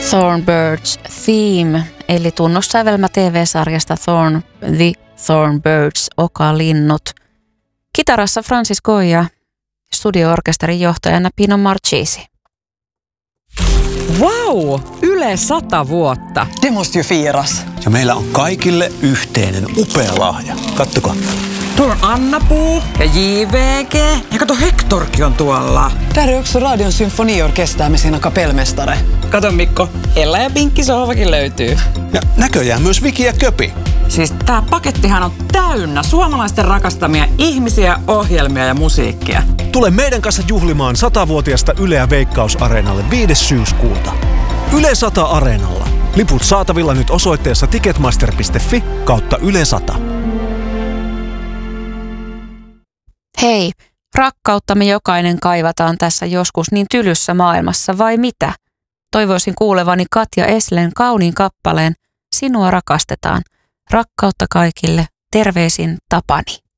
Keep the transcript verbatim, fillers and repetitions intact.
Thornbirds Theme, eli tunnussävelmä T V-sarjasta Thorn, The Thornbirds, Okalinnut. Kitarassa Francis Goya, studio-orkesterin johtajana Pino Marchisi. Wow! Yle sata vuotta. Det måste ju firas. Ja meillä on kaikille yhteinen upea lahja. Kattokaa. Tuolla on Anna-Puu ja J V G. Ja kato, Hektorkin on tuolla. Där är också Radion symfoniorkester med sina kapellmästare. Kato Mikko, Ella ja Pinkki sohvakin löytyy. Ja näköjään myös Viki ja Köpi. Siis tää pakettihan on täynnä suomalaisten rakastamia ihmisiä, ohjelmia ja musiikkia. Tule meidän kanssa juhlimaan satavuotiaasta Yleä Veikkaus-areenalle viides syyskuuta. Yle sata Areenalla. Liput saatavilla nyt osoitteessa ticketmaster piste fi kautta Yle sata. Hei, rakkautta me jokainen kaivataan tässä joskus niin tylyssä maailmassa, vai mitä? Toivoisin kuulevani Katja Eslen kauniin kappaleen Sinua rakastetaan. Rakkautta kaikille. Terveisin Tapani.